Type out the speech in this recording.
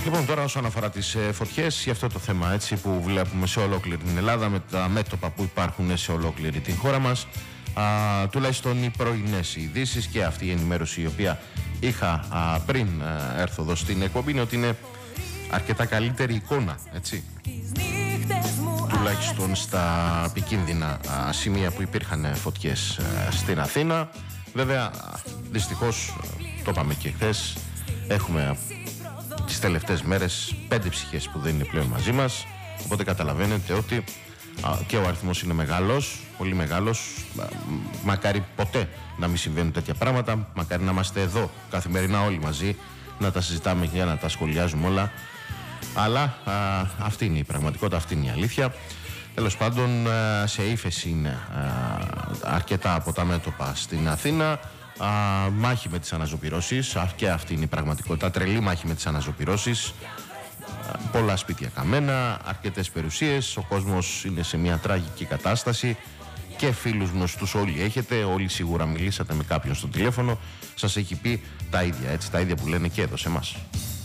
Λοιπόν, τώρα όσον αφορά τις φωτιές, για αυτό το θέμα έτσι που βλέπουμε σε ολόκληρη την Ελλάδα, με τα μέτωπα που υπάρχουν σε ολόκληρη την χώρα μας, τουλάχιστον οι πρωινές ειδήσεις και αυτή η ενημέρωση η οποία είχα πριν έρθω εδώ στην εκπομπή, είναι ότι είναι αρκετά καλύτερη εικόνα, έτσι, τουλάχιστον στα επικίνδυνα σημεία που υπήρχαν φωτιές στην Αθήνα. Βέβαια, δυστυχώς, το είπαμε και χθες, έχουμε τις τελευταίες μέρες 5 ψυχές που δεν είναι πλέον μαζί μας, οπότε καταλαβαίνετε ότι και ο αριθμός είναι μεγάλος, πολύ μεγάλος. Μακάρι ποτέ να μην συμβαίνουν τέτοια πράγματα, μακάρι να είμαστε εδώ καθημερινά όλοι μαζί, να τα συζητάμε και να τα σχολιάζουμε όλα, αλλά αυτή είναι η πραγματικότητα, αυτή είναι η αλήθεια. Τέλος πάντων, σε ύφεση είναι αρκετά από τα μέτωπα στην Αθήνα. Μάχη με τις αναζωπυρώσεις, και αυτή είναι η πραγματικότητα, τρελή μάχη με τις αναζωπυρώσεις. Πολλά σπίτια καμένα, αρκετές περιουσίες, ο κόσμος είναι σε μια τραγική κατάσταση και φίλους γνωστούς όλοι έχετε, όλοι σίγουρα μιλήσατε με κάποιον στο τηλέφωνο, σας έχει πει τα ίδια, έτσι, τα ίδια που λένε και εδώ σε εμάς.